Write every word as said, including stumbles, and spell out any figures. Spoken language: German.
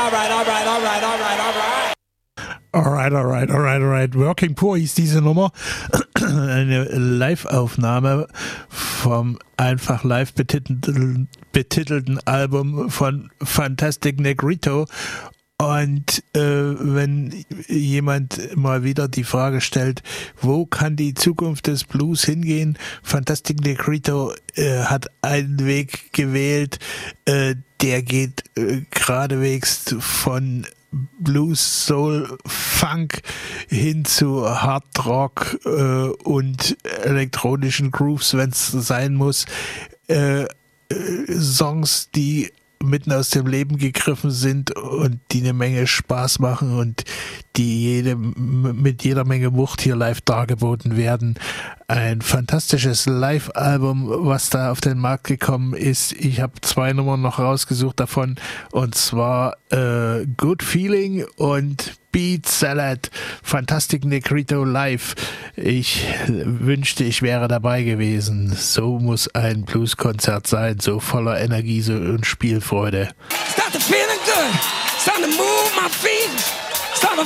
alright, alright, alright, alright, alright. Alright, alright, alright, alright. Working Poor hieß diese Nummer. Eine Live-Aufnahme vom einfach live betitelten, betitelten Album von Fantastic Negrito. Und äh, wenn jemand mal wieder die Frage stellt, wo kann die Zukunft des Blues hingehen? Fantastic Negrito äh, hat einen Weg gewählt, äh, der geht äh, geradewegs von Blues, Soul, Funk hin zu Hard Rock äh, und elektronischen Grooves, wenn es sein muss. Äh, äh, Songs, die mitten aus dem Leben gegriffen sind und die eine Menge Spaß machen und die jede, mit jeder Menge Wucht hier live dargeboten werden. Ein fantastisches Live-Album, was da auf den Markt gekommen ist. Ich habe zwei Nummern noch rausgesucht davon, und zwar äh, Good Feeling und Beat Salad. Fantastic Negrito live. Ich wünschte, ich wäre dabei gewesen. So muss ein Blueskonzert sein, so voller Energie so und Spielfreude. Start to feeling good. Start to move my feet. Start to